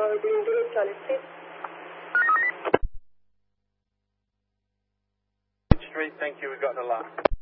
Green Village, Charlie Street. Street, thank you, we got the lot.